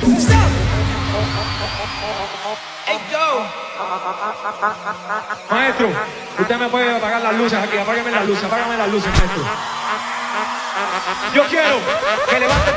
Maestro, usted me puede apagar las luces aquí, apágame las luces, maestro. Yo quiero que levante